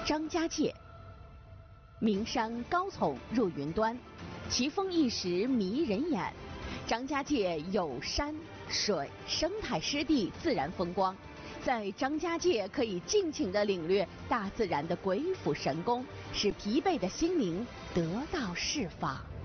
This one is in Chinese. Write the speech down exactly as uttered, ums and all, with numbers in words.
张家界，名山高耸入云端，奇峰异石迷人眼。张家界有山水、生态湿地、自然风光，在张家界可以尽情地领略大自然的鬼斧神工，使疲惫的心灵得到释放。